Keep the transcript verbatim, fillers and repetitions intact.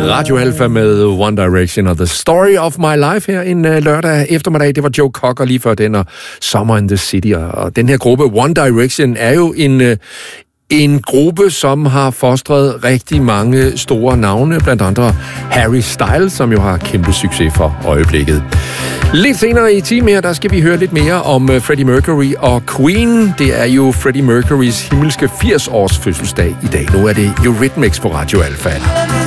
Radio Alpha med One Direction og The Story of My Life her en uh, lørdag eftermiddag. Det var Joe Cocker lige før den, og Summer in the City. Og den her gruppe One Direction er jo en, uh, en gruppe, som har fostret rigtig mange store navne, blandt andre Harry Styles, som jo har kæmpe succes for øjeblikket. Lidt senere i timen her, der skal vi høre lidt mere om uh, Freddie Mercury og Queen. Det er jo Freddie Mercurys himmelske firs-års fødselsdag i dag. Nu er det Eurythmics på Radio Alpha.